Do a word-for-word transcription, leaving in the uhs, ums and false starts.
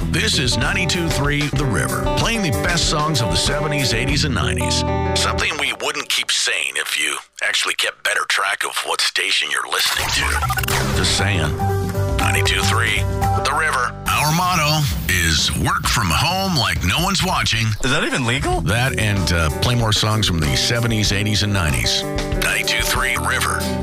This is ninety-two point three The River, playing the best songs of the seventies, eighties, and nineties. Something we wouldn't keep saying if you actually kept better track of what station you're listening to. Just saying. ninety-two point three The River. Our motto is work from home like no one's watching. Is that even legal? That and uh, play more songs from the seventies, eighties, and nineties. ninety-two point three River.